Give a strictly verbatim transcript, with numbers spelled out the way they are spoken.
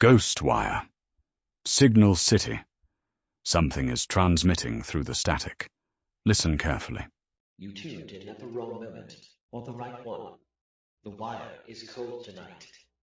Ghost wire. Signal City. Something is transmitting through the static. Listen carefully. You tuned in at the wrong moment, or the right one. The wire is cold tonight.